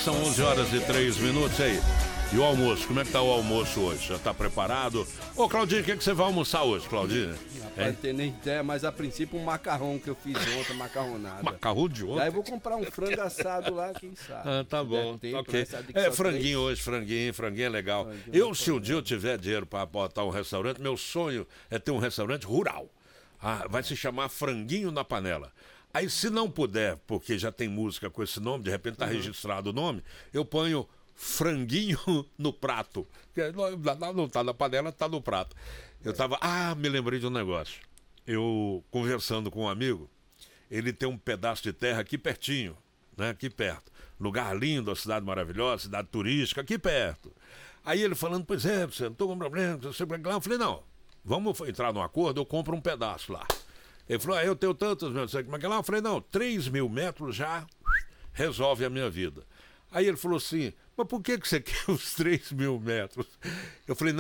são 11h03 aí. E o almoço, como é que tá o almoço hoje? Já tá preparado? Ô, Claudinho, o que você vai almoçar hoje, Claudinho? Rapaz, não tenho nem ideia, mas a princípio um macarrão que eu fiz ontem, macarronada. Macarrão de ontem? Daí eu vou comprar um frango assado lá, quem sabe. Ah, tá bom. Tempo, Ok. né? Franguinho hoje, franguinho é legal. Se um dia eu tiver dinheiro para botar um restaurante, meu sonho é ter um restaurante rural. Vai se chamar Franguinho na Panela. Aí, se não puder, porque já tem música com esse nome, de repente tá registrado o nome, eu ponho Franguinho no Prato. Não tá na panela, tá no prato. Me lembrei de um negócio. Eu, conversando com um amigo, ele tem um pedaço de terra aqui pertinho, né? Aqui perto. Lugar lindo, a cidade maravilhosa, cidade turística, aqui perto. Aí ele falando, pois é, você não tô com problema, você vai lá. Eu falei, não, vamos entrar num acordo, eu compro um pedaço lá. Ele falou, eu tenho tantos metros, como é que é lá? Eu falei, não, 3.000 metros já resolve a minha vida. Aí ele falou assim, mas por que você quer os 3.000 metros? Eu falei, não.